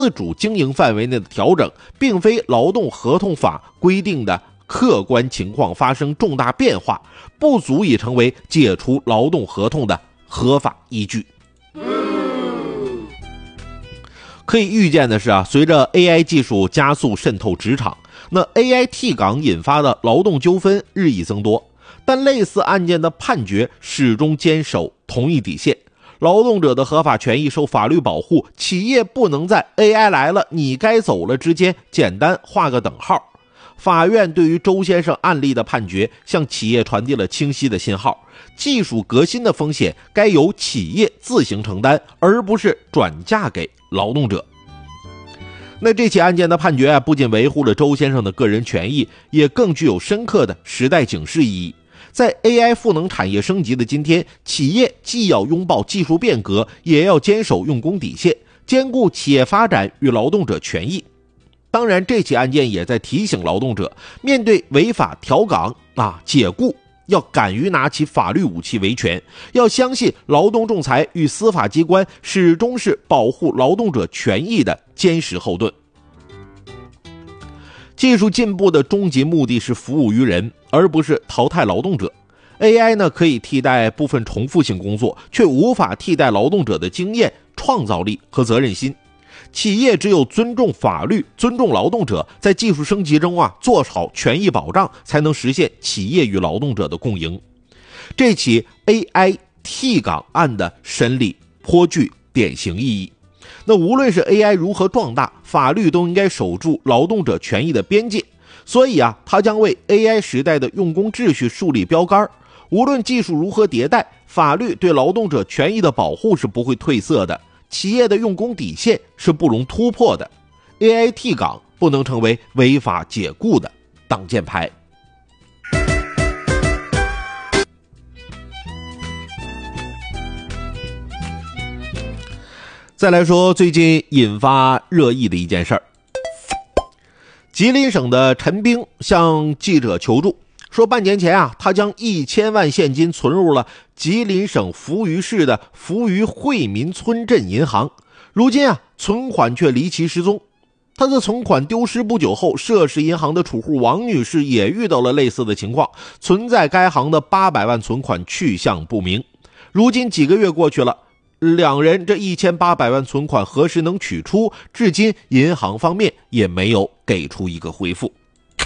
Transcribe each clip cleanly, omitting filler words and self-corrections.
自主经营范围内的调整，并非劳动合同法规定的客观情况发生重大变化，不足以成为解除劳动合同的合法依据。可以预见的是随着 AI 技术加速渗透职场，那 AI 替岗引发的劳动纠纷日益增多，但类似案件的判决始终坚守同一底线：劳动者的合法权益受法律保护，企业不能在 AI 来了你该走了之间简单画个等号。法院对于周先生案例的判决向企业传递了清晰的信号：技术革新的风险该由企业自行承担，而不是转嫁给劳动者。那这起案件的判决不仅维护了周先生的个人权益，也更具有深刻的时代警示意义。在 AI 赋能产业升级的今天，企业既要拥抱技术变革，也要坚守用工底线，兼顾企业发展与劳动者权益。当然，这起案件也在提醒劳动者，面对违法调岗解雇，要敢于拿起法律武器维权，要相信劳动仲裁与司法机关始终是保护劳动者权益的坚实后盾。技术进步的终极目的是服务于人，而不是淘汰劳动者。AI 呢，可以替代部分重复性工作，却无法替代劳动者的经验、创造力和责任心。企业只有尊重法律、尊重劳动者，在技术升级中做好权益保障，才能实现企业与劳动者的共赢。这起 AI 替岗案的审理颇具典型意义。那无论是 AI 如何壮大，法律都应该守住劳动者权益的边界。所以它将为 AI 时代的用工秩序树立标杆。无论技术如何迭代，法律对劳动者权益的保护是不会褪色的，企业的用工底线是不容突破的。 AI 替岗不能成为违法解雇的挡箭牌。再来说最近引发热议的一件事儿，吉林省的陈兵向记者求助，说半年前他将1000万现金存入了吉林省扶余市的扶余惠民村镇银行，如今存款却离奇失踪。他的存款丢失不久后，涉事银行的储户王女士也遇到了类似的情况，存在该行的800万存款去向不明。如今几个月过去了，两人这1800万存款何时能取出，至今银行方面也没有给出一个回复。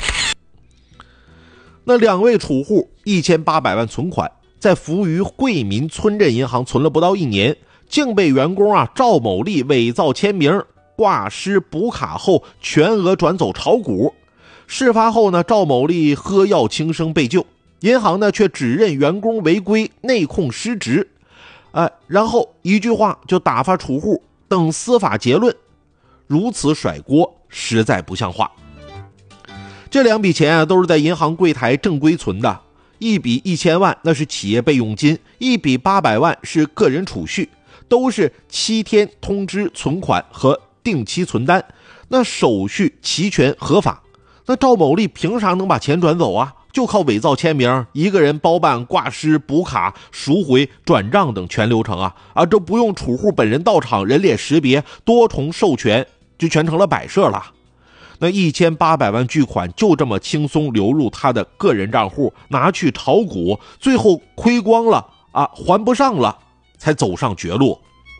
那两位储户1800万存款在扶余惠民村镇银行存了不到1年，竟被员工赵某利伪造签名、挂失补卡后全额转走炒股。事发后呢，赵某利喝药轻生被救，银行呢却指认员工违规内控失职，然后一句话就打发储户等司法结论。如此甩锅实在不像话。这两笔钱都是在银行柜台正规存的，一笔1000万那是企业备用金，一笔800万是个人储蓄，都是7天通知存款和定期存单，那手续齐全合法。那赵某利凭啥能把钱转走就靠伪造签名，一个人包办挂失、补卡、赎回、转账等全流程这不用储户本人到场人脸识别，多重授权，就全成了摆设了。那1800万巨款就这么轻松流入他的个人账户，拿去炒股，最后亏光了还不上了，才走上绝路。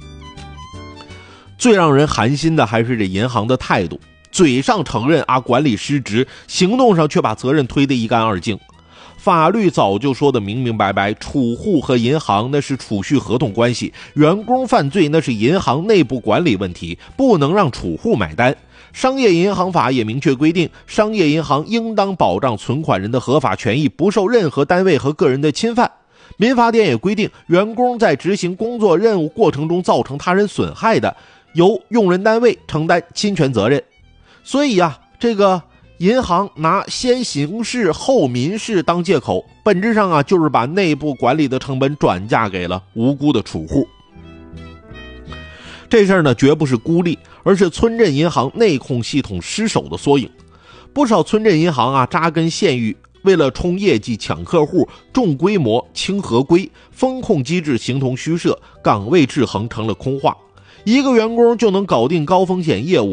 最让人寒心的还是这银行的态度，嘴上承认管理失职，行动上却把责任推得一干二净。法律早就说得明明白白，储户和银行那是储蓄合同关系，员工犯罪那是银行内部管理问题，不能让储户买单。商业银行法也明确规定，商业银行应当保障存款人的合法权益，不受任何单位和个人的侵犯。民法典也规定，员工在执行工作任务过程中造成他人损害的，由用人单位承担侵权责任。所以这个银行拿先刑事后民事当借口，本质上就是把内部管理的成本转嫁给了无辜的储户。这事儿呢，绝不是孤立，而是村镇银行内控系统失守的缩影。不少村镇银行扎根县域，为了冲业绩、抢客户，重规模、轻合规，风控机制形同虚设，岗位制衡成了空话。 一个员工就能搞定高风险业务，